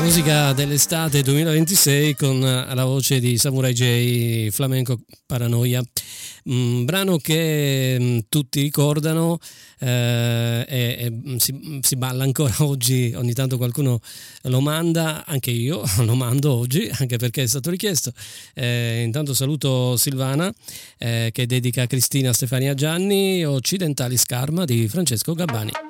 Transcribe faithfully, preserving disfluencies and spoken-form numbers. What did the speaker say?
musica dell'estate duemilaventisei con la voce di Samurai J, Flamenco Paranoia, un brano che mh, tutti ricordano eh, e, e si, si balla ancora oggi, ogni tanto qualcuno lo manda, anche io lo mando oggi, anche perché è stato richiesto. Eh, intanto saluto Silvana eh, che dedica a Cristina Stefania Gianni, Occidentali Scarma di Francesco Gabbani.